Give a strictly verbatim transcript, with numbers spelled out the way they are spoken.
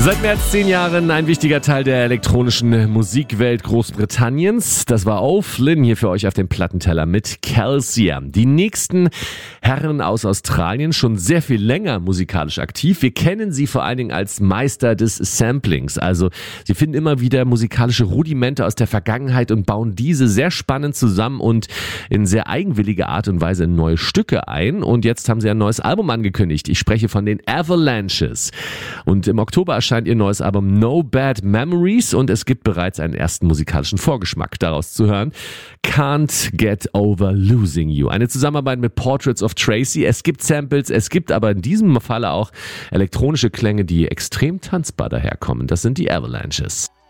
Seit mehr als zehn Jahren ein wichtiger Teil der elektronischen Musikwelt Großbritanniens. Das war O'Flynn hier für euch auf dem Plattenteller mit Calcia. Die nächsten Herren aus Australien, schon sehr viel länger musikalisch aktiv. Wir kennen sie vor allen Dingen als Meister des Samplings. Also sie finden immer wieder musikalische Rudimente aus der Vergangenheit und bauen diese sehr spannend zusammen und in sehr eigenwilliger Art und Weise in neue Stücke ein. Und jetzt haben sie ein neues Album angekündigt. Ich spreche von den Avalanches. Und im Oktober erscheint ihr neues Album No Bad Memories und es gibt bereits einen ersten musikalischen Vorgeschmack daraus zu hören. Can't Get Over Losing You. Eine Zusammenarbeit mit Portraits of Tracy. Es gibt Samples, es gibt aber in diesem Falle auch elektronische Klänge, die extrem tanzbar daherkommen. Das sind die Avalanches.